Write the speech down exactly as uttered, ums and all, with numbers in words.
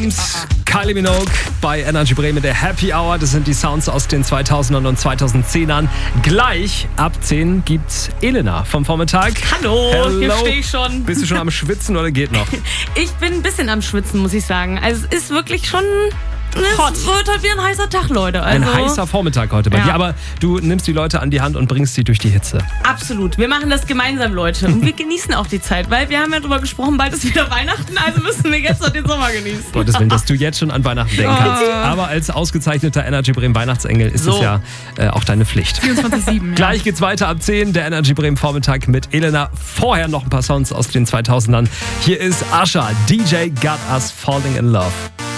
Dreams, Kylie Minogue bei Energy Bremen, der Happy Hour. Das sind die Sounds aus den zweitausendern und zweitausendzehnern. Gleich ab zehn gibt's Elena vom Vormittag. Hallo, Hello. hier stehe ich schon. Bist du schon am Schwitzen oder geht noch? Ich bin ein bisschen am Schwitzen, muss ich sagen. Also es ist wirklich schon... Hot. Es wird halt wie ein heißer Tag, Leute. Also, Ein heißer Vormittag heute bei ja. dir, aber du nimmst die Leute an die Hand und bringst sie durch die Hitze. Absolut. Wir machen das gemeinsam, Leute. Und wir genießen auch die Zeit, weil wir haben ja darüber gesprochen, bald ist wieder Weihnachten, also müssen wir jetzt noch den Sommer genießen. Gottes Willen, dass du jetzt schon an Weihnachten denken kannst. Aber als ausgezeichneter Energy Bremen Weihnachtsengel ist So. es ja äh, auch deine Pflicht. vierundzwanzig sieben, ja. Gleich geht's weiter ab zehn, der Energy Bremen Vormittag mit Elena. Vorher noch ein paar Sounds aus den zweitausendern. Hier ist Usher, D J Got Us Falling in Love.